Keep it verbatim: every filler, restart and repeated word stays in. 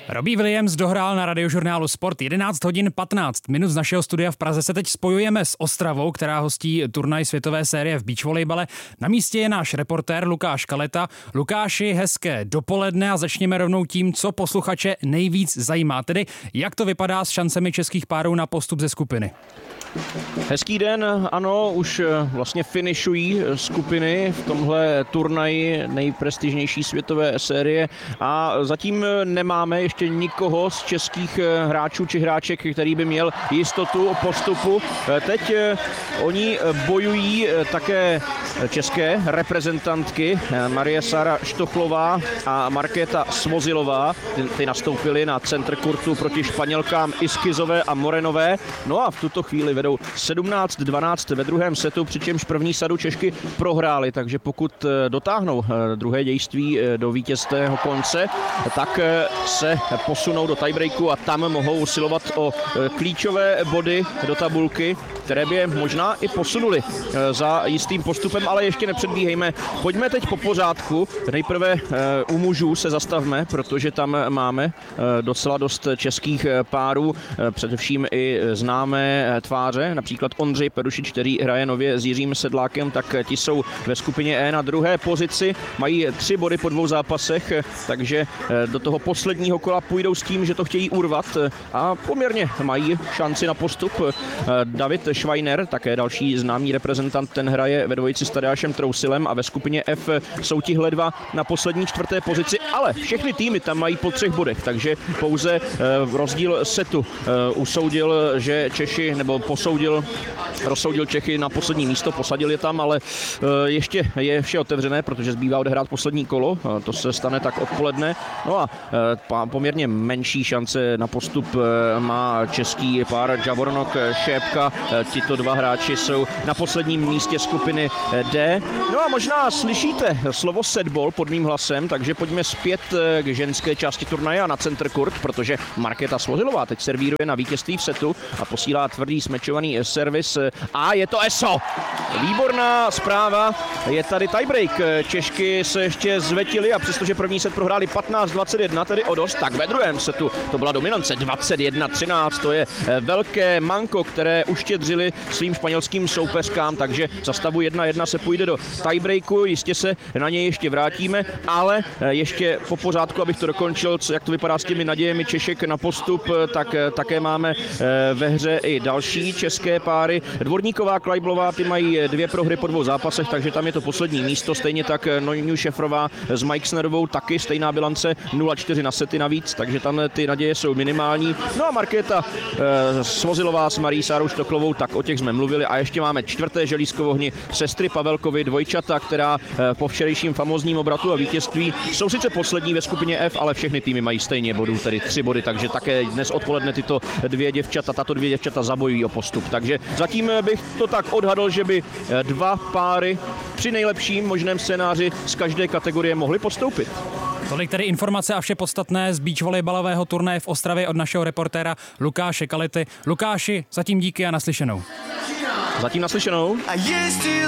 Robbie Williams dohrál na Radiožurnálu Sport jedenáct hodin patnáct minut. Z našeho studia v Praze se teď spojujeme s Ostravou, která hostí turnaj světové série v beachvolejbale. Na místě je náš reportér Lukáš Kaleta. Lukáši, hezké dopoledne a začněme rovnou tím, co posluchače nejvíc zajímá. Tedy jak to vypadá s šancemi českých párů na postup ze skupiny? Hezký den, ano, už vlastně finišují skupiny v tomhle turnaji nejprestižnější světové série a zatím nemáme ještě nikoho z českých hráčů či hráček, který by měl jistotu o postupu. Teď oni bojují také české reprezentantky Marie Sára Štochlová a Markéta Svozilová. Ty nastoupily na centr kurtu proti Španělkám Iskizové a Morenové. No a v tuto chvíli vedou sedmnáct dvanáct ve druhém setu, přičemž první sadu Češky prohrály, takže pokud dotáhnou druhé dějství do vítězného konce, tak se posunou do tiebreaku a tam mohou usilovat o klíčové body do tabulky, které by je možná i posunuli za jistým postupem, ale ještě nepředbíhejme. Pojďme teď po pořádku. Nejprve u mužů se zastavme, protože tam máme docela dost českých párů, především i známé tváře, například Ondřej Perušič, který hraje nově s Jiřím Sedlákem, tak ti jsou ve skupině E na druhé pozici, mají tři body po dvou zápasech, takže do toho posledního kola půjdou s tím, že to chtějí urvat a poměrně mají šanci na postup. David Schweiner, také další známý reprezentant, ten hraje ve dvojici s Tadeášem Trousilem a ve skupině F jsou tihle dva na poslední čtvrté pozici, ale všechny týmy tam mají po třech bodech, takže pouze rozdíl setu usoudil, že Češi, nebo posoudil, rozsoudil Čechy na poslední místo, posadil je tam, ale ještě je vše otevřené, protože zbývá odehrát poslední kolo, to se stane tak odpoledne. No a poměrně menší šance na postup má český pár Javornok Šépka. Tito dva hráči jsou na posledním místě skupiny D. No a možná slyšíte slovo setball pod mým hlasem, takže pojďme zpět k ženské části turnaje a na center court, protože Markéta Svozilová teď servíruje na vítězství v setu a posílá tvrdý smečovaný servis a je to E S O. Výborná zpráva, je tady tiebreak. Češky se ještě zvetily a přestože první set prohráli patnáct dvacet jedna, tedy o dost, tak ve druhém setu to byla dominance dvacet jedna třináct. To je velké manko, které uštědřili svým španělským soupeřkám, takže za stavu jedna jedna se půjde do tiebreaku, jistě se na něj ještě vrátíme, ale ještě po pořádku, abych to dokončil, jak to vypadá s těmi nadějemi Češek na postup, tak také máme ve hře i další české páry. Dvorníková, Klajblová, ty mají dvě prohry po dvou zápasech, takže tam je to poslední místo, stejně tak Nojňu Šefrová s Meixnerovou, taky stejná bilance nula čtyři na sety navíc, takže tam ty naděje jsou minimální. No a Markéta eh, Svozilová s Marí Sárou Štochlovou, tak o těch jsme mluvili a ještě máme čtvrté želízko v ohni, sestry Pavelkovy, dvojčata, která eh, po včerejším famózním obratu a vítězství jsou sice poslední ve skupině F, ale všechny týmy mají stejně bodů, tedy tři body, takže také dnes odpoledne tyto dvě děvčata, tato dvě děvčata zabojují o postup. Takže zatím bych to tak odhadl, že by dva páry při nejlepším možném scénáři z každé kategorie mohly postoupit. Tolik tedy informace a vše podstatné z beachvolejbalového turnaje v Ostravě od našeho reportéra Lukáše Kalety. Lukáši, zatím díky a naslyšenou. Zatím naslyšenou.